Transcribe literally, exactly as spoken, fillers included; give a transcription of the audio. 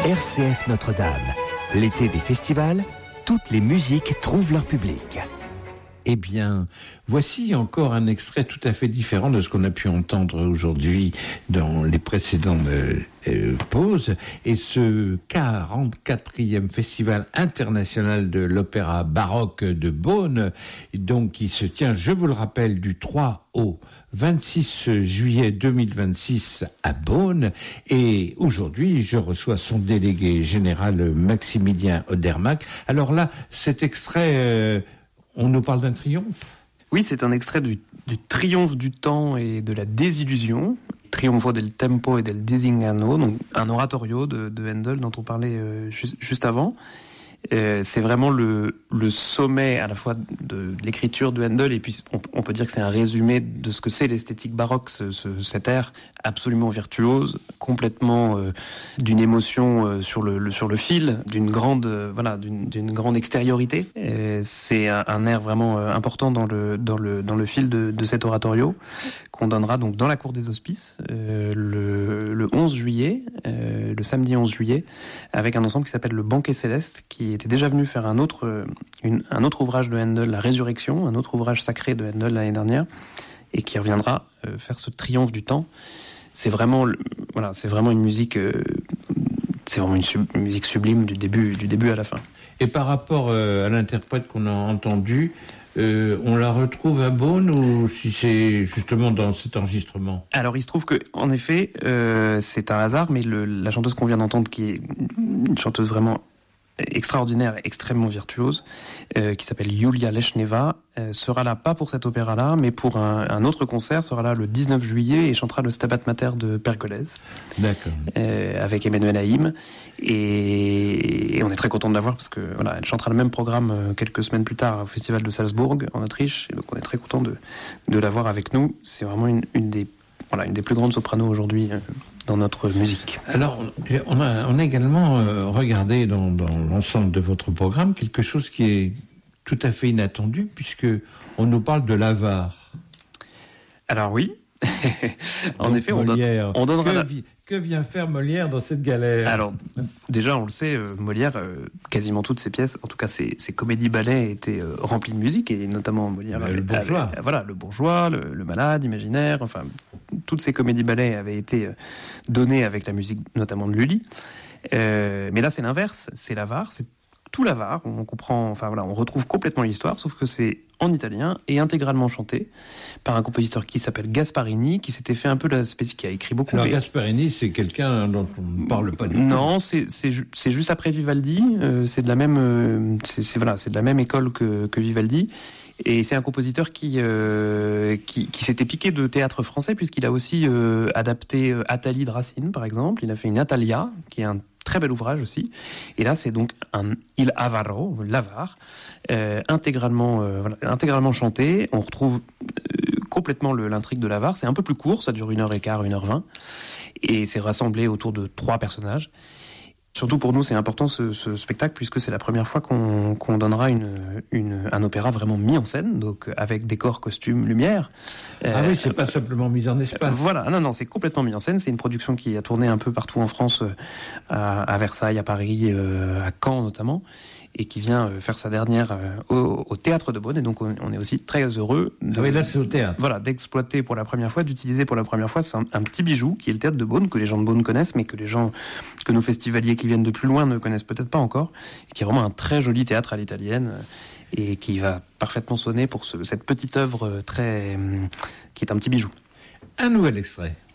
R C F Notre-Dame. L'été des festivals, toutes les musiques trouvent leur public. Eh bien, voici encore un extrait tout à fait différent de ce qu'on a pu entendre aujourd'hui dans les précédentes euh, euh, pauses. Et ce quarante-quatrième Festival international de l'opéra baroque de Beaune, donc qui se tient, je vous le rappelle, du trois au vingt-six juillet deux mille vingt-six à Beaune. Et aujourd'hui, je reçois son délégué général Maximilien Odermack. Alors là, cet extrait... Euh, on nous parle d'un triomphe ? Oui, c'est un extrait du, du triomphe du temps et de la désillusion. Trionfo del tempo et del disinganno, donc un oratorio de, de Handel dont on parlait euh, juste, juste avant. Euh, c'est vraiment le, le sommet à la fois de l'écriture de Handel et puis on, on peut dire que c'est un résumé de ce que c'est l'esthétique baroque, ce, ce, cet air absolument virtuose, complètement euh, d'une émotion euh, sur le, le sur le fil, d'une grande euh, voilà d'une, d'une grande extériorité. Euh, c'est un, un air vraiment euh, important dans le dans le dans le fil de, de cet oratorio qu'on donnera donc dans la cour des Hospices euh, le, le onze juillet, euh, le samedi onze juillet, avec un ensemble qui s'appelle le Banquet Céleste, qui était déjà venu faire un autre une, un autre ouvrage de Handel, La Résurrection, un autre ouvrage sacré de Handel l'année dernière, et qui reviendra euh, faire ce triomphe du temps. C'est vraiment, voilà, c'est vraiment une musique, euh, c'est vraiment une, sub, une musique sublime du début, du début à la fin. Et par rapport euh, à l'interprète qu'on a entendu, euh, on la retrouve à Beaune ou si c'est justement dans cet enregistrement ? Alors il se trouve que, en effet, euh, c'est un hasard, mais le, la chanteuse qu'on vient d'entendre, qui est une chanteuse vraiment extraordinaire, extrêmement virtuose, euh, qui s'appelle Julia Leshneva, euh, sera là pas pour cet opéra-là, mais pour un, un autre concert, sera là le dix-neuf juillet et chantera le Stabat Mater de Pergolèse. D'accord. Euh, avec Emmanuel Haïm, et, et on est très content de la voir parce que voilà, elle chantera le même programme euh, quelques semaines plus tard au Festival de Salzbourg en Autriche, et donc on est très content de de la voir avec nous. C'est vraiment une, une des voilà une des plus grandes sopranos aujourd'hui euh, dans notre musique. Alors, on a, on a également euh, regardé dans, dans l'ensemble de votre programme quelque chose qui est tout à fait inattendu, puisque on nous parle de l'avare. Alors oui, en Donc, effet, on, Molière. don, on donnera... Que, la... vi, que vient faire Molière dans cette galère ? Alors, déjà, on le sait, euh, Molière, euh, quasiment toutes ses pièces, en tout cas ses, ses comédies-ballets, étaient euh, remplies de musique, et notamment Molière... Le, avait, le bourgeois. Avait, voilà, le bourgeois, le, le malade, imaginaire, enfin, toutes ces comédies-ballets avaient été euh, données avec la musique, notamment de Lully. Euh, mais là, c'est l'inverse, c'est l'avare, c'est tout l'avare, on comprend, enfin voilà, on retrouve complètement l'histoire, sauf que c'est en italien et intégralement chanté par un compositeur qui s'appelle Gasparini, qui s'était fait un peu la spécifique, qui a écrit beaucoup. Alors mais... Gasparini, c'est quelqu'un dont on ne parle pas du tout. Non, c'est c'est c'est juste après Vivaldi, euh, c'est de la même, euh, c'est, c'est voilà, c'est de la même école que que Vivaldi. Et c'est un compositeur qui, euh, qui, qui s'était piqué de théâtre français, puisqu'il a aussi euh, adapté euh, Athalie de Racine, par exemple. Il a fait une Atalia, qui est un très bel ouvrage aussi. Et là, c'est donc un Il Avaro, l'avare, euh, intégralement, euh, voilà, intégralement chanté. On retrouve euh, complètement le, l'intrigue de l'avare. C'est un peu plus court, ça dure une heure et quart, une heure vingt. Et c'est rassemblé autour de trois personnages. Surtout pour nous, c'est important ce, ce spectacle, puisque c'est la première fois qu'on, qu'on donnera une, une, un opéra vraiment mis en scène, donc avec décor, costumes, lumière. Ah euh, oui, c'est pas simplement mis en espace. Voilà, non, non, c'est complètement mis en scène. C'est une production qui a tourné un peu partout en France, à, à Versailles, à Paris, euh, à Caen notamment, et qui vient faire sa dernière euh, au, au Théâtre de Beaune. Et donc, on, on est aussi très heureux de, ah oui, là, c'est au théâtre. Voilà, d'exploiter pour la première fois, d'utiliser pour la première fois un, un petit bijou qui est le Théâtre de Beaune, que les gens de Beaune connaissent, mais que les gens, que nos festivaliers qui viennent de plus loin ne connaissent peut-être pas encore, et qui est vraiment un très joli théâtre à l'italienne, et qui va parfaitement sonner pour ce, cette petite œuvre très, qui est un petit bijou. Un nouvel extrait.